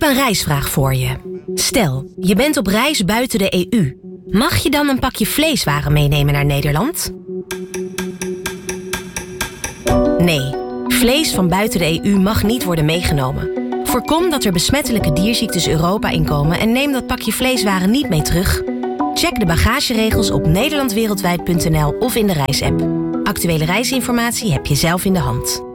een reisvraag voor je. Stel, je bent op reis buiten de EU. Mag je dan een pakje vleeswaren meenemen naar Nederland? Nee, vlees van buiten de EU mag niet worden meegenomen. Voorkom dat er besmettelijke dierziektes Europa inkomen en neem dat pakje vleeswaren niet mee terug. Check de bagageregels op nederlandwereldwijd.nl of in de reisapp. Actuele reisinformatie heb je zelf in de hand.